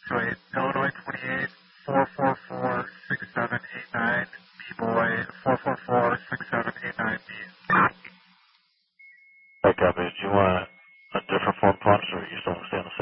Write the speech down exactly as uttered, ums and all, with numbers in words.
So it's Illinois twenty-eight, four four four, six seven eight nine, B-Boy, four four four, six seven eight nine B. Hey, copy. Do you want a different form punch or are you still staying the same?